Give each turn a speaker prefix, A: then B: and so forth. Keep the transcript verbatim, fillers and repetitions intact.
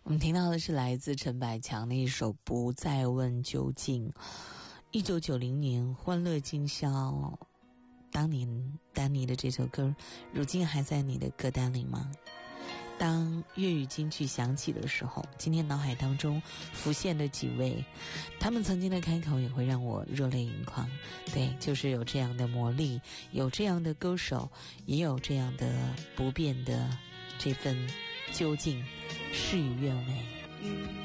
A: 我们听到的是来自陈百强的一首《不再问究竟》。一九九零年欢乐今宵，当年丹妮的这首歌如今还在你的歌单里吗？当粤语金曲响起的时候，今天脑海当中浮现的几位，他们曾经的开口也会让我热泪盈眶。对，就是有这样的魔力，有这样的歌手，也有这样的不变的这份究竟，事与愿违。